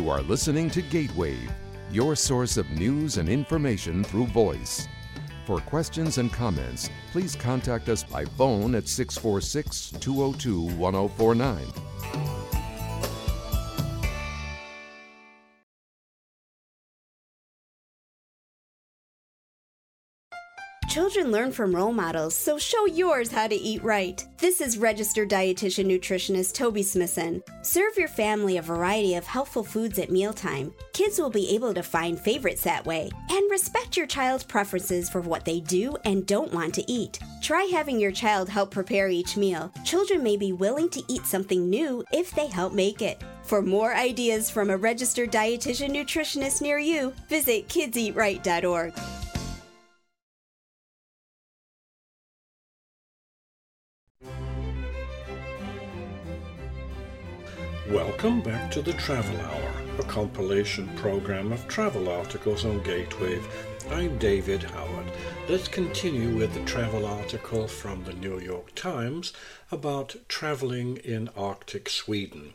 You are listening to Gatewave, your source of news and information through voice. For questions and comments, please contact us by phone at 646-202-1049. Children learn from role models, so show yours how to eat right. This is registered dietitian nutritionist Toby Smithson. Serve your family a variety of healthful foods at mealtime. Kids will be able to find favorites that way. And respect your child's preferences for what they do and don't want to eat. Try having your child help prepare each meal. Children may be willing to eat something new if they help make it. For more ideas from a registered dietitian nutritionist near you, visit kidseatright.org. Welcome back to the Travel Hour, a compilation program of travel articles on Gatewave. I'm David Howard. Let's continue with the travel article from the New York Times about traveling in Arctic Sweden.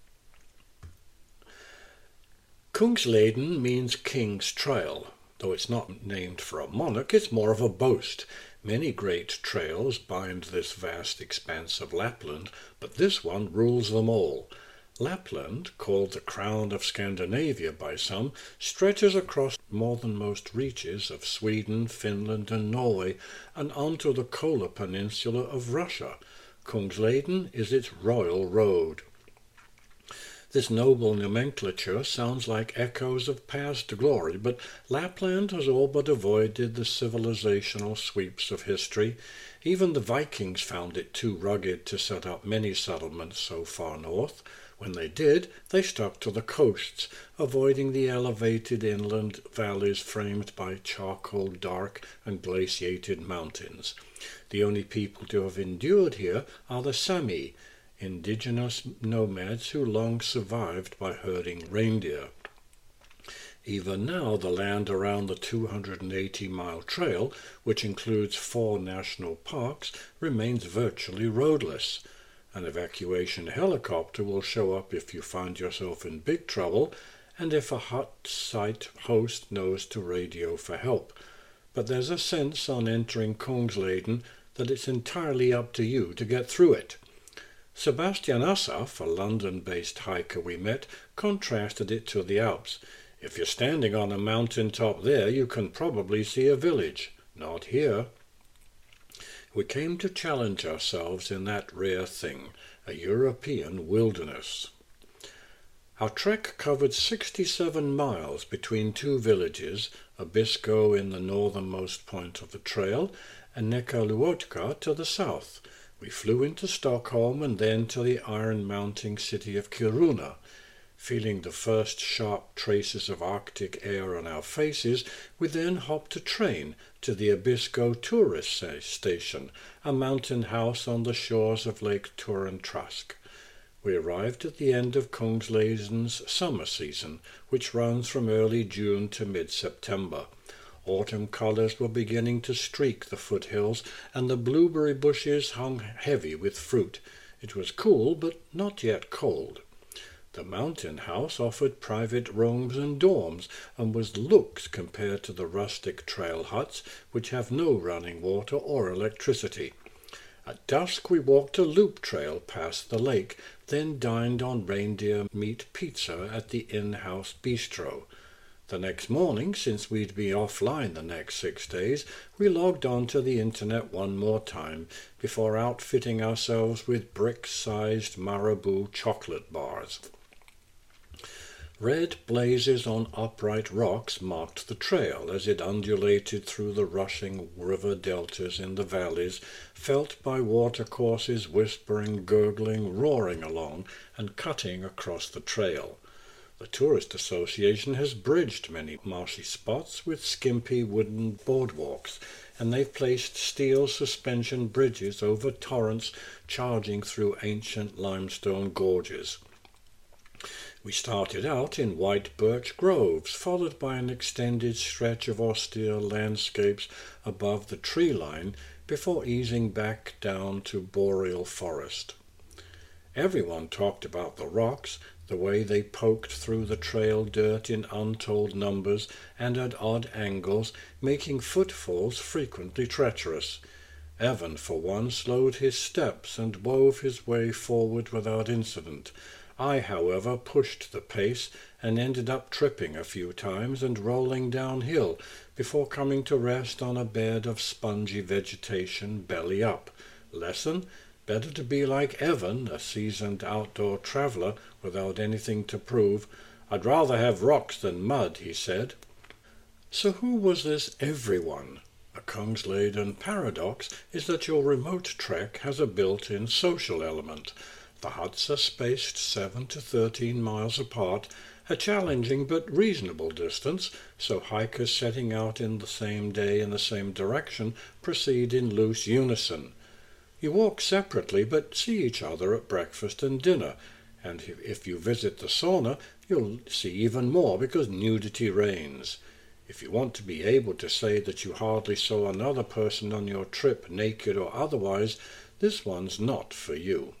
Kungsleden means King's Trail. Though it's not named for a monarch, it's more of a boast. Many great trails bind this vast expanse of Lapland, but this one rules them all. Lapland, called the crown of Scandinavia by some, stretches across more than most reaches of Sweden, Finland and Norway and onto the Kola Peninsula of Russia. Kungsleden is its royal road. This noble nomenclature sounds like echoes of past glory, but Lapland has all but avoided the civilizational sweeps of history. Even the Vikings found it too rugged to set up many settlements so far north. When they did, they stuck to the coasts, avoiding the elevated inland valleys framed by charcoal dark and glaciated mountains. The only people to have endured here are the Sami, indigenous nomads who long survived by herding reindeer. Even now, the land around the 280-mile trail, which includes 4 national parks, remains virtually roadless. An evacuation helicopter will show up if you find yourself in big trouble and if a hot site host knows to radio for help. But there's a sense on entering Kungsleden that it's entirely up to you to get through it. Sebastian Assaf, a London-based hiker we met, contrasted it to the Alps. If you're standing on a mountain top there, you can probably see a village. Not here. We came to challenge ourselves in that rare thing, a European wilderness. Our trek covered 67 miles between 2 villages, Abisko in the northernmost point of the trail, and Nekkaluotka to the south. We flew into Stockholm and then to the iron-mounting city of Kiruna. Feeling the first sharp traces of Arctic air on our faces, we then hopped a train to the Abisko tourist station, a mountain house on the shores of Lake Turen-Trask. We arrived at the end of Kungsleden's summer season, which runs from early June to mid-September. Autumn colors were beginning to streak the foothills, and the blueberry bushes hung heavy with fruit. It was cool, but not yet cold. The mountain house offered private rooms and dorms, and was luxe compared to the rustic trail huts, which have no running water or electricity. At dusk we walked a loop trail past the lake, then dined on reindeer meat pizza at the in-house bistro. The next morning, since we'd be offline the next 6 days, we logged on to the internet one more time before outfitting ourselves with brick-sized Marabou chocolate bars. Red blazes on upright rocks marked the trail as it undulated through the rushing river deltas in the valleys, felt by watercourses whispering, gurgling, roaring along and cutting across the trail. The Tourist Association has bridged many marshy spots with skimpy wooden boardwalks, and they've placed steel suspension bridges over torrents charging through ancient limestone gorges. We started out in white birch groves, followed by an extended stretch of austere landscapes above the tree line before easing back down to boreal forest. Everyone talked about the rocks, the way they poked through the trail dirt in untold numbers and at odd angles, making footfalls frequently treacherous. Evan, for one, slowed his steps and wove his way forward without incident. I, however, pushed the pace and ended up tripping a few times and rolling downhill before coming to rest on a bed of spongy vegetation belly up. Lesson? Better to be like Evan, a seasoned outdoor traveller without anything to prove. I'd rather have rocks than mud, he said. So who was this everyone? A Kungsleden paradox is that your remote trek has a built-in social element. The huts are spaced 7 to 13 miles apart, a challenging but reasonable distance, so hikers setting out in the same day in the same direction proceed in loose unison. You walk separately but see each other at breakfast and dinner, and if you visit the sauna, you'll see even more because nudity reigns. If you want to be able to say that you hardly saw another person on your trip, naked or otherwise, this one's not for you.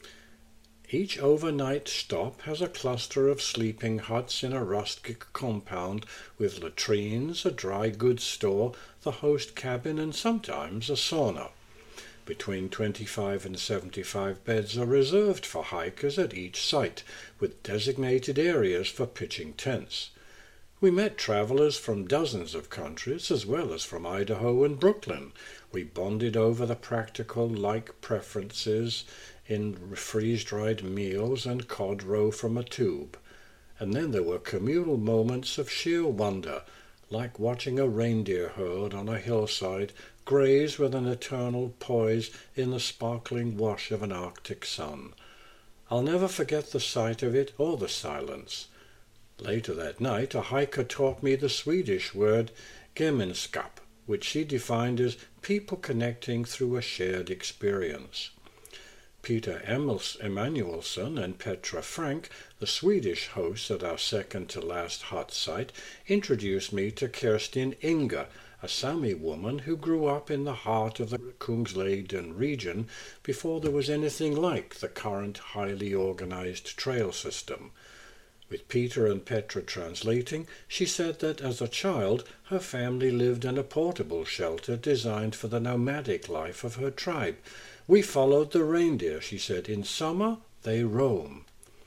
Each overnight stop has a cluster of sleeping huts in a rustic compound with latrines, a dry goods store, the host cabin, and sometimes a sauna. Between 25 and 75 beds are reserved for hikers at each site, with designated areas for pitching tents. We met travelers from dozens of countries, as well as from Idaho and Brooklyn. We bonded over the practical like preferences in freeze-dried meals and cod roe from a tube. And then there were communal moments of sheer wonder, like watching a reindeer herd on a hillside graze with an eternal poise in the sparkling wash of an Arctic sun. I'll never forget the sight of it or the silence. Later that night, a hiker taught me the Swedish word gemenskap, which she defined as people connecting through a shared experience. Peter Emanuelsson and Petra Frank, the Swedish hosts at our second-to-last hut site, introduced me to Kerstin Inga, a Sami woman who grew up in the heart of the Kungsleden region before there was anything like the current highly organized trail system. With Peter and Petra translating, she said that as a child her family lived in a portable shelter designed for the nomadic life of her tribe. We followed the reindeer, she said. In summer they roam.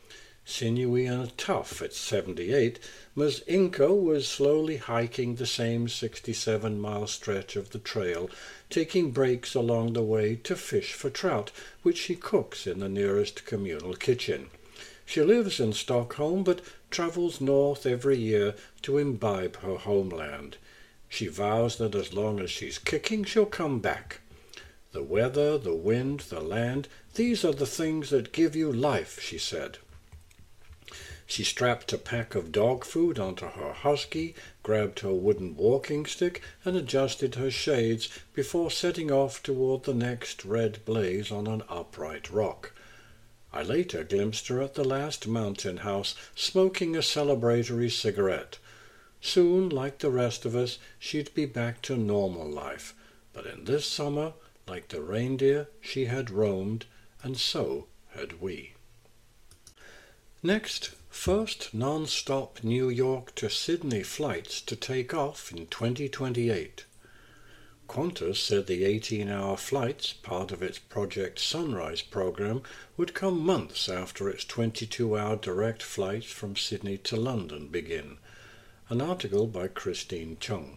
Sinewy and tough at 78, Ms. Inko was slowly hiking the same 67-mile stretch of the trail, taking breaks along the way to fish for trout, which she cooks in the nearest communal kitchen. She lives in Stockholm, but travels north every year to imbibe her homeland. She vows that as long as she's kicking, she'll come back. The weather, the wind, the land, these are the things that give you life, she said. She strapped a pack of dog food onto her husky, grabbed her wooden walking stick, and adjusted her shades before setting off toward the next red blaze on an upright rock. I later glimpsed her at the last mountain house, smoking a celebratory cigarette. Soon, like the rest of us, she'd be back to normal life. But in this summer, like the reindeer, she had roamed, and so had we. Next, first non-stop New York to Sydney flights to take off in 2028. Qantas said the 18-hour flights, part of its Project Sunrise program, would come months after its 22-hour direct flights from Sydney to London begin. An article by Christine Chung.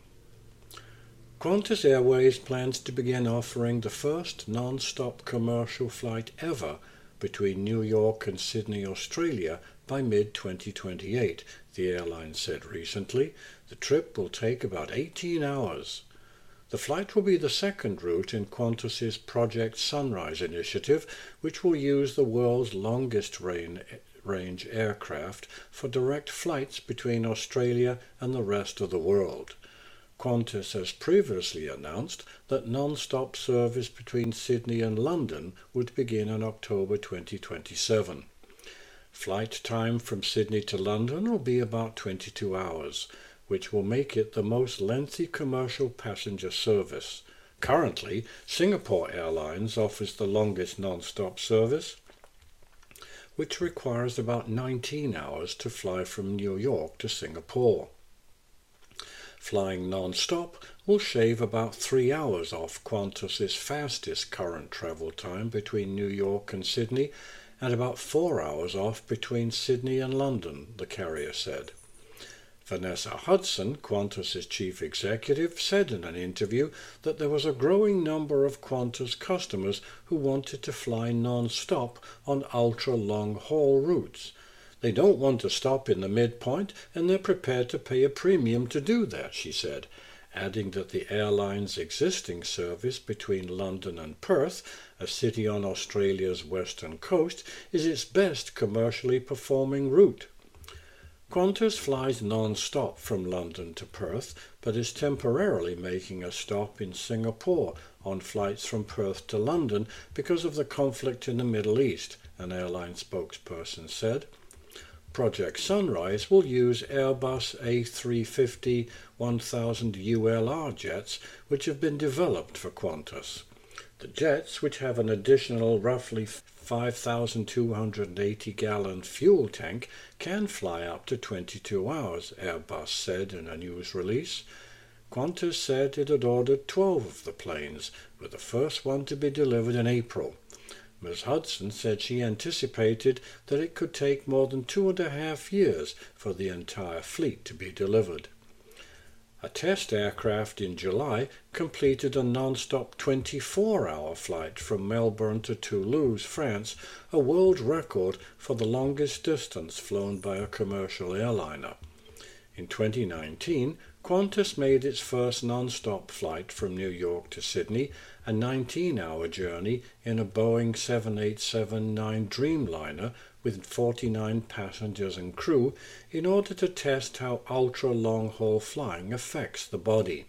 Qantas Airways plans to begin offering the first non-stop commercial flight ever between New York and Sydney, Australia by mid-2028, the airline said recently. The trip will take about 18 hours. The flight will be the second route in Qantas's Project Sunrise initiative, which will use the world's longest range aircraft for direct flights between Australia and the rest of the world. Qantas has previously announced that non-stop service between Sydney and London would begin in October 2027. Flight time from Sydney to London will be about 22 hours, which will make it the most lengthy commercial passenger service. Currently, Singapore Airlines offers the longest non-stop service. which requires about 19 hours to fly from New York to Singapore. Flying non-stop will shave about 3 hours off Qantas's fastest current travel time between New York and Sydney, and about 4 hours off between Sydney and London, the carrier said. Vanessa Hudson, Qantas's chief executive, said in an interview that there was a growing number of Qantas customers who wanted to fly non-stop on ultra-long-haul routes. They don't want to stop in the midpoint, and they're prepared to pay a premium to do that, she said, adding that the airline's existing service between London and Perth, a city on Australia's western coast, is its best commercially performing route. Qantas flies non-stop from London to Perth, but is temporarily making a stop in Singapore on flights from Perth to London because of the conflict in the Middle East, an airline spokesperson said. Project Sunrise will use Airbus A350-1000 ULR jets, which have been developed for Qantas. The jets, which have an additional roughly 5,280-gallon fuel tank, can fly up to 22 hours, Airbus said in a news release. Qantas said it had ordered 12 of the planes, with the first one to be delivered in April. Ms. Hudson said she anticipated that it could take more than 2.5 years for the entire fleet to be delivered. A test aircraft in July completed a non-stop 24-hour flight from Melbourne to Toulouse, France, a world record for the longest distance flown by a commercial airliner. In 2019, Qantas made its first non-stop flight from New York to Sydney, a 19-hour journey in a Boeing 787-9 Dreamliner with 49 passengers and crew, in order to test how ultra-long-haul flying affects the body.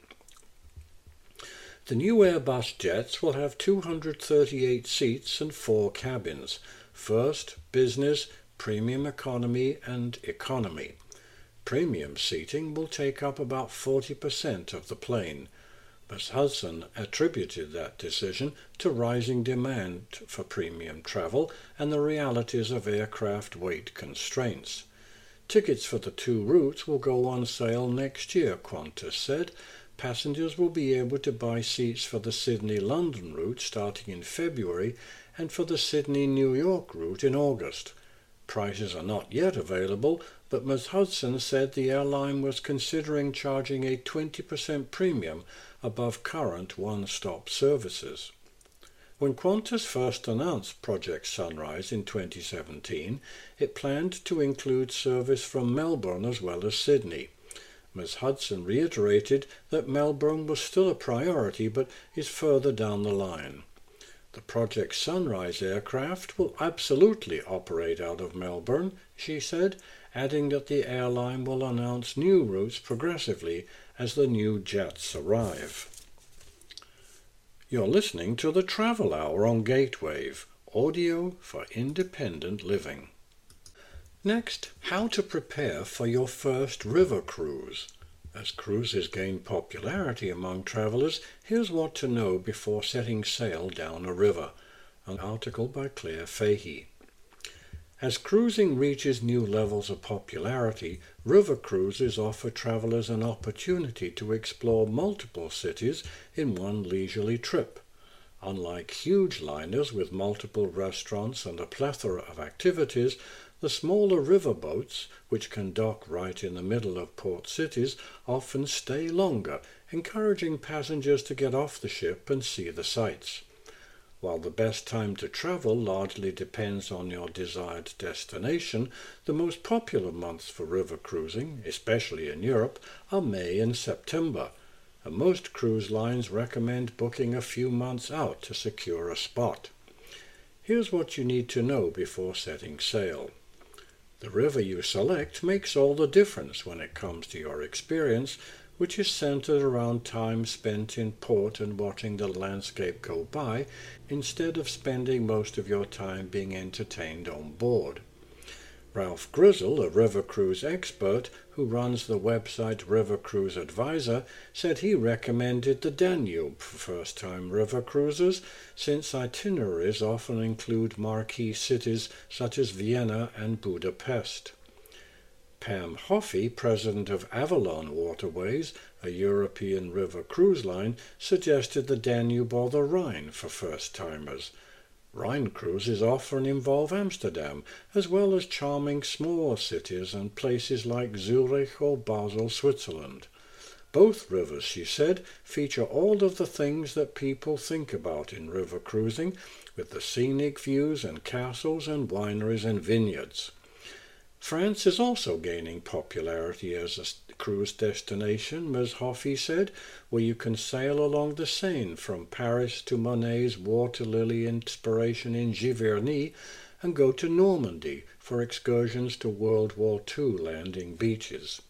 The new Airbus jets will have 238 seats and 4 cabins: first, business, premium economy and economy. Premium seating will take up about 40% of the plane. Ms. Hudson attributed that decision to rising demand for premium travel and the realities of aircraft weight constraints. Tickets for the 2 routes will go on sale next year, Qantas said. Passengers will be able to buy seats for the Sydney-London route starting in February and for the Sydney-New York route in August. Prices are not yet available, but Ms. Hudson said the airline was considering charging a 20% premium above current one-stop services. When Qantas first announced Project Sunrise in 2017, it planned to include service from Melbourne as well as Sydney. Ms. Hudson reiterated that Melbourne was still a priority but is further down the line. The Project Sunrise aircraft will absolutely operate out of Melbourne, she said, adding that the airline will announce new routes progressively as the new jets arrive. You're listening to the Travel Hour on Gatewave, audio for independent living. Next, how to prepare for your first river cruise. As cruises gain popularity among travelers, here's what to know before setting sail down a river. An article by Claire Fahey. As cruising reaches new levels of popularity, river cruises offer travelers an opportunity to explore multiple cities in one leisurely trip. Unlike huge liners with multiple restaurants and a plethora of activities, the smaller river boats, which can dock right in the middle of port cities, often stay longer, encouraging passengers to get off the ship and see the sights. While the best time to travel largely depends on your desired destination, the most popular months for river cruising, especially in Europe, are May and September, and most cruise lines recommend booking a few months out to secure a spot. Here's what you need to know before setting sail. The river you select makes all the difference when it comes to your experience, which is centered around time spent in port and watching the landscape go by, instead of spending most of your time being entertained on board. Ralph Grizzle, a river cruise expert who runs the website River Cruise Advisor, said he recommended the Danube for first-time river cruisers, since itineraries often include marquee cities such as Vienna and Budapest. Pam Hoffey, president of Avalon Waterways, a European river cruise line, suggested the Danube or the Rhine for first-timers. Rhine cruises often involve Amsterdam, as well as charming smaller cities and places like Zurich or Basel, Switzerland. Both rivers, she said, feature all of the things that people think about in river cruising, with the scenic views and castles and wineries and vineyards. France is also gaining popularity as a cruise destination, Ms. Hoffey said, where you can sail along the Seine from Paris to Monet's water lily inspiration in Giverny and go to Normandy for excursions to World War II landing beaches.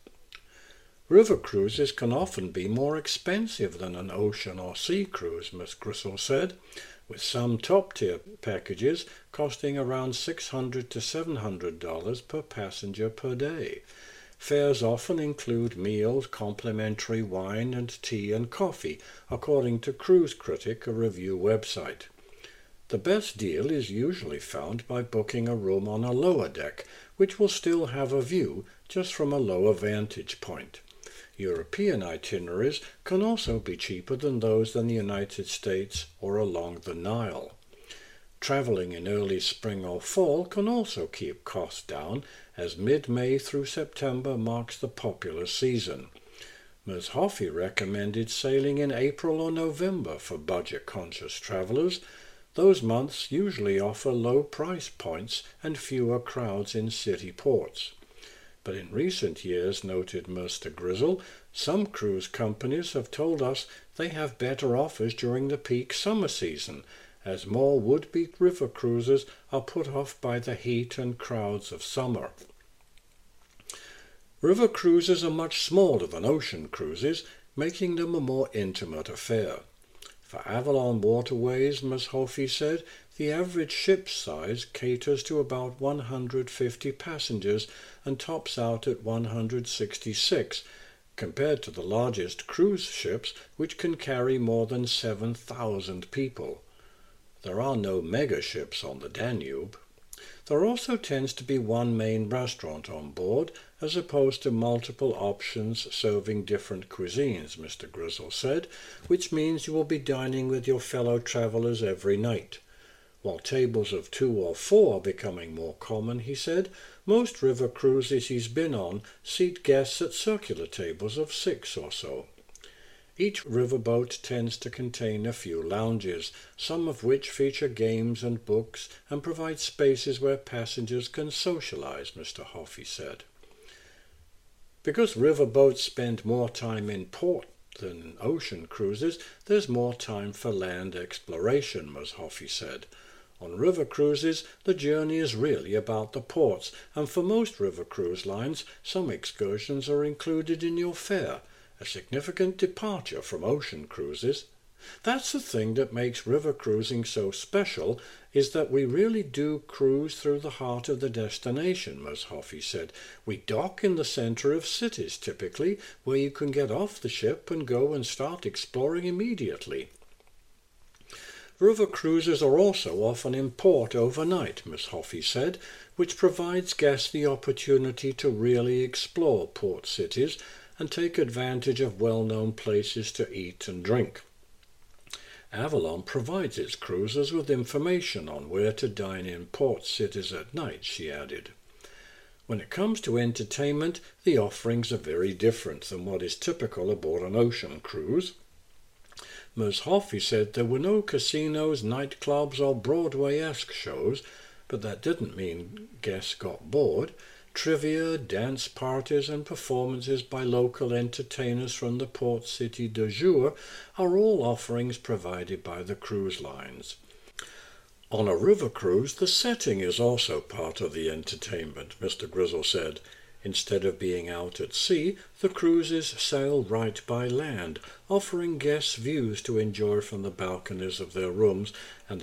River cruises can often be more expensive than an ocean or sea cruise, Ms. Grizzle said, with some top-tier packages costing around $600 to $700 per passenger per day. Fares often include meals, complimentary wine and tea and coffee, according to Cruise Critic, a review website. The best deal is usually found by booking a room on a lower deck, which will still have a view just from a lower vantage point. European itineraries can also be cheaper than those in the United States or along the Nile. Traveling in early spring or fall can also keep costs down, as mid-May through September marks the popular season. Ms. Hoffey recommended sailing in April or November for budget-conscious travelers. Those months usually offer low price points and fewer crowds in city ports. But in recent years, noted Mr. Grizzle, some cruise companies have told us they have better offers during the peak summer season, as more would-be river cruisers are put off by the heat and crowds of summer. River cruises are much smaller than ocean cruises, making them a more intimate affair. For Avalon Waterways, Ms. Hoffey said, the average ship size caters to about 150 passengers and tops out at 166, compared to the largest cruise ships, which can carry more than 7,000 people. There are no mega ships on the Danube. There also tends to be one main restaurant on board, as opposed to multiple options serving different cuisines, Mr. Grizzle said, which means you will be dining with your fellow travelers every night. While tables of 2 or 4 are becoming more common, he said, most river cruises he's been on seat guests at circular tables of 6 or so. Each riverboat tends to contain a few lounges, some of which feature games and books and provide spaces where passengers can socialize, Mr. Hoffey said. Because riverboats spend more time in port than ocean cruises, there's more time for land exploration, Ms. Hoffey said. On river cruises, the journey is really about the ports, and for most river cruise lines, some excursions are included in your fare, a significant departure from ocean cruises. That's the thing that makes river cruising so special, is that we really do cruise through the heart of the destination, Ms. Hoffey said. We dock in the center of cities, typically, where you can get off the ship and go and start exploring immediately. River cruises are also often in port overnight, Ms. Hoffey said, which provides guests the opportunity to really explore port cities and take advantage of well-known places to eat and drink. Avalon provides its cruisers with information on where to dine in port cities at night, she added. When it comes to entertainment, the offerings are very different than what is typical aboard an ocean cruise. Ms. Hoffey said there were no casinos, nightclubs, or Broadway-esque shows, but that didn't mean guests got bored. Trivia, dance parties, and performances by local entertainers from the port city de jour are all offerings provided by the cruise lines. On a river cruise, the setting is also part of the entertainment, Mr. Grizzle said. Instead of being out at sea, the cruises sail right by land, offering guests views to enjoy from the balconies of their rooms and